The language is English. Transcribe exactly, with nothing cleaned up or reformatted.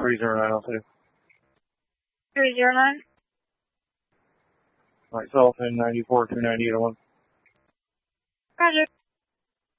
three zero nine oh two. three zero nine. Myself in ninety-four two ninety-eight oh one. Roger.